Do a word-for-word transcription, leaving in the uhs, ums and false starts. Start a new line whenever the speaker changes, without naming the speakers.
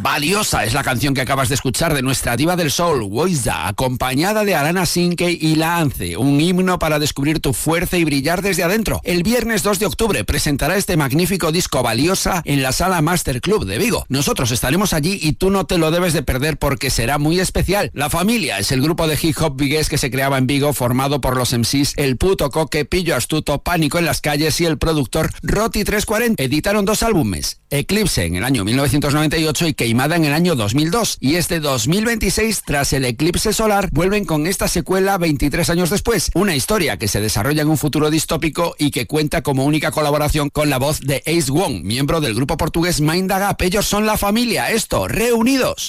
Valiosa es la canción que acabas de escuchar de nuestra diva del soul, Woiza, acompañada de Alana Sinkey y La Ance, un himno para descubrir tu fuerza y brillar desde adentro. El viernes dos de octubre presentará este magnífico disco Valiosa en la Sala Master Club de Vigo. Nosotros estaremos allí y tú no te lo debes de perder porque será muy especial. La Familia es el grupo de hip hop vigués que se creaba en Vigo, formado por los M Cs El Puto Coque, Pillo Astuto, Pánico en las Calles y el productor Roti trescientos cuarenta. Editaron dos álbumes, Eclipse en el año mil novecientos noventa y ocho y Queimada en el año dos mil dos. Y este dos mil veintiséis, tras el eclipse solar, vuelven con esta secuela veintitrés años después. Una historia que se desarrolla en un futuro distópico y que cuenta como única colaboración con la voz de Ace Wong, miembro del grupo portugués Mind the Gap. Ellos son La Familia, esto, Reunidos.